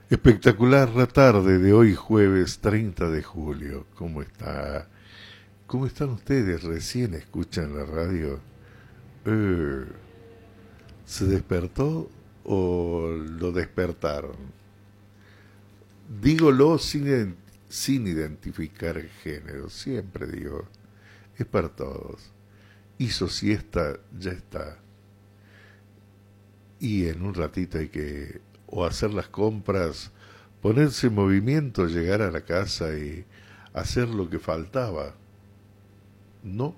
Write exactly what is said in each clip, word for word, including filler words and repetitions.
Espectacular la tarde de hoy jueves treinta de julio. ¿Cómo está? ¿Cómo están ustedes? ¿Recién escuchan la radio? Eh, ¿Se despertó o lo despertaron? Dígolo sin, sin identificar el género. Siempre digo, es para todos. Hizo siesta, ya está. Y en un ratito hay que o hacer las compras, ponerse en movimiento, llegar a la casa y hacer lo que faltaba. No.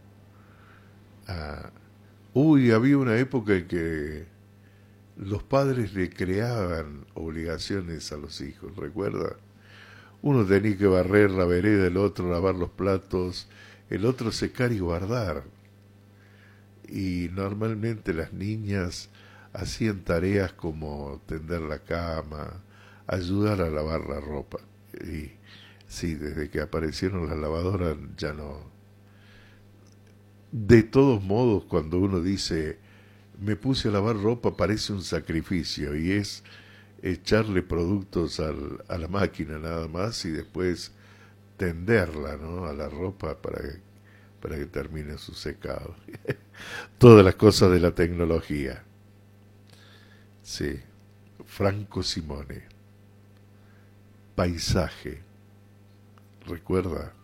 Ah, uy, había una época en que los padres le creaban obligaciones a los hijos, ¿recuerda? Uno tenía que barrer la vereda, el otro lavar los platos, el otro secar y guardar. Y normalmente las niñas hacían tareas como tender la cama, ayudar a lavar la ropa. Y sí, desde que aparecieron las lavadoras ya no. De todos modos, cuando uno dice me puse a lavar ropa, parece un sacrificio y es echarle productos al, a la máquina nada más y después tenderla, ¿no?, a la ropa para que, para que termine su secado. Todas las cosas de la tecnología. Sí. Franco Simone. Paisaje. ¿Recuerda?